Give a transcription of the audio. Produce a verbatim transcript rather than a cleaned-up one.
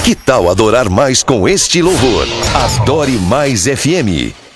Que tal adorar mais com este louvor? Adore Mais F M.